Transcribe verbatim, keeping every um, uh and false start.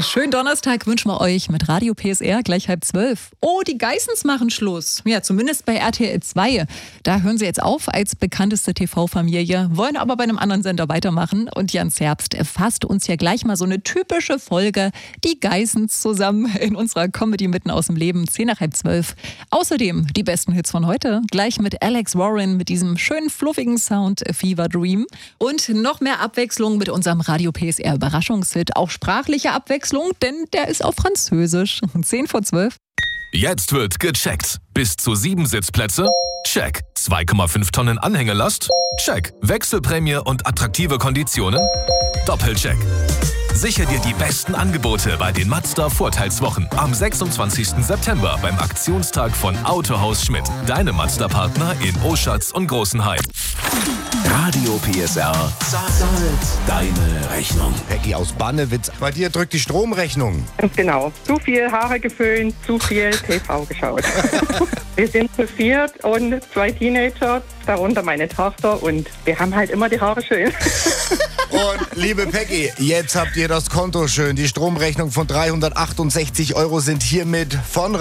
Schönen Donnerstag wünschen wir euch mit Radio P S R, gleich halb zwölf. Oh, die Geissens machen Schluss. Ja, zumindest bei R T L zwei. Da hören sie jetzt auf als bekannteste T V-Familie, wollen aber bei einem anderen Sender weitermachen. Und Jans Herbst fasst uns ja gleich mal so eine typische Folge, die Geissens zusammen in unserer Comedy mitten aus dem Leben, zehn nach halb zwölf. Außerdem die besten Hits von heute, gleich mit Alex Warren mit diesem schönen fluffigen Sound Fever Dream. Und noch mehr Abwechslung mit unserem Radio P S R Überraschungshit, auch sprachliche Abwechslung, denn der ist auf Französisch. zehn vor zwölf. Jetzt wird gecheckt. Bis zu sieben Sitzplätze? Check. zwei Komma fünf Tonnen Anhängelast? Check. Wechselprämie und attraktive Konditionen? Doppelcheck. Sichere dir die besten Angebote bei den Mazda Vorteilswochen am sechsundzwanzigsten September beim Aktionstag von Autohaus Schmidt. Deine Mazda-Partner in Oschatz und Großenhain. Radio P S R zahlt deine Rechnung. Peggy aus Bannewitz. Bei dir drückt die Stromrechnung. Ganz genau. Zu viel Haare geföhnt, zu viel T V geschaut. Wir sind zu viert und zwei Teenager, darunter meine Tochter, und wir haben halt immer die Haare schön. Und liebe Peggy, jetzt habt ihr das Konto schön. Die Stromrechnung von dreihundertachtundsechzig Euro sind hiermit von